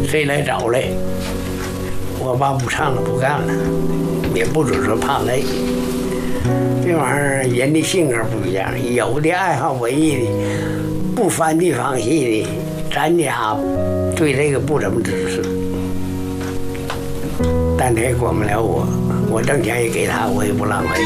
谁来找来，我爸不唱了，不干了，也不准说怕累。这玩意儿人的性格不一样，有的爱好文艺的，不翻地方戏的，咱家对这个不怎么支持。但他也管不了我，我挣钱也给他，我也不浪费。